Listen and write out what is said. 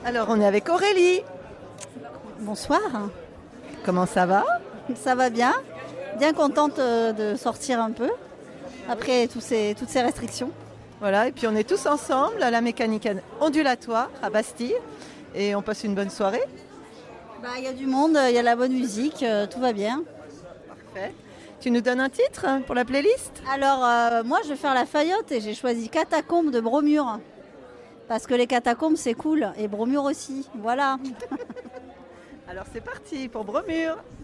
Alors, on est avec Aurélie. Bonsoir, Comment ça va? ça va bien? Bien contente de sortir un peu après toutes ces restrictions. Voilà, et puis on est tous ensemble à la mécanique ondulatoire à Bastille et on passe une bonne soirée. Il y a du monde, il y a la bonne musique, tout va bien. Parfait. Tu nous donnes un titre pour la playlist? Alors moi je vais faire la faillotte et j'ai choisi Catacombes de Bromure. Parce que les catacombes c'est cool et Bromure aussi, voilà. Alors c'est parti pour Bromure.